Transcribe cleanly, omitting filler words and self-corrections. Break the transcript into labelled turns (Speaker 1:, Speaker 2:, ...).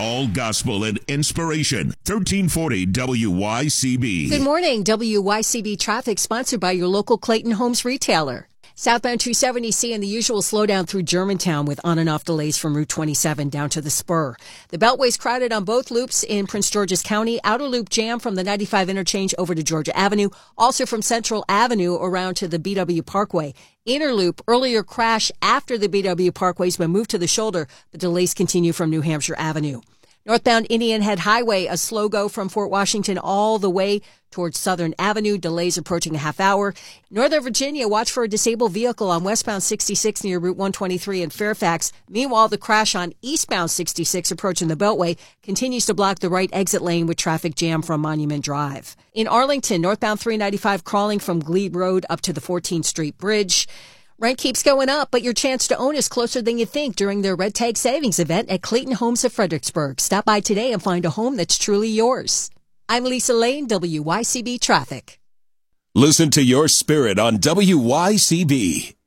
Speaker 1: all gospel and inspiration. 1340 WYCB.
Speaker 2: Good morning. WYCB traffic sponsored by your local Clayton Homes retailer. Southbound 270 seeing the usual slowdown through Germantown with on and off delays from Route 27 down to the Spur. The Beltway's crowded on both loops in Prince George's County. Outer loop jam from the 95 interchange over to Georgia Avenue. Also from Central Avenue around to the BW Parkway. Inner loop, earlier crash after the BW Parkway's been moved to the shoulder. The delays continue from New Hampshire Avenue. Northbound Indian Head Highway, a slow go from Fort Washington all the way towards Southern Avenue. Delays approaching a half hour. Northern Virginia, watch for a disabled vehicle on westbound 66 near Route 123 in Fairfax. Meanwhile, the crash on eastbound 66 approaching the Beltway continues to block the right exit lane with traffic jam from Monument Drive. In Arlington, northbound 395 crawling from Glebe Road up to the 14th Street Bridge. Rent keeps going up, but your chance to own is closer than you think during their Red Tag Savings event at Clayton Homes of Fredericksburg. Stop by today and find a home that's truly yours. I'm Lisa Lane, WYCB Traffic.
Speaker 1: Listen to your spirit on WYCB.